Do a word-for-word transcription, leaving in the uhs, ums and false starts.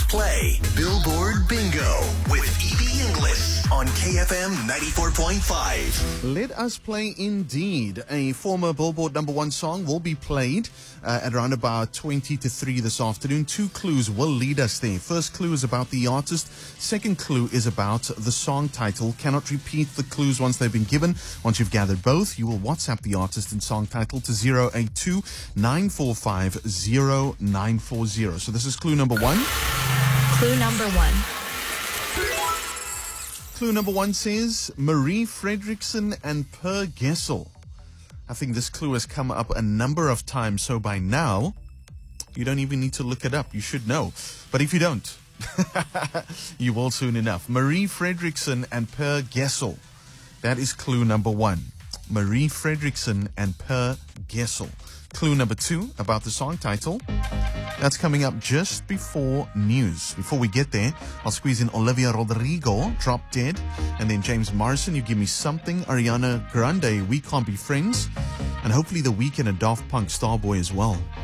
Play Billboard Bingo with Evie Inglis on K F M ninety-four point five. Let Us Play indeed. A former Billboard number one song will be played uh, at around about twenty to three this afternoon. Two clues will lead us there. First clue is about the artist. Second clue is about the song title. Cannot repeat the clues once they've been given. Once you've gathered both, you will WhatsApp the artist and song title to zero eight two, nine four five, zero nine four zero. So this is clue number one. Clue number one. Clue number one says Marie Fredriksson and Per Gessel. I think this clue has come up a number of times, so by now, you don't even need to look it up. You should know. But if you don't, you will soon enough. Marie Fredriksson and Per Gessel. That is clue number one. Marie Fredriksson and Per Gessel. Clue number two about the song title. That's coming up just before news. Before we get there, I'll squeeze in Olivia Rodrigo, Drop Dead, and then James Morrison, You Give Me Something, Ariana Grande, We Can't Be Friends, and hopefully The Weeknd and Daft Punk, Starboy as well.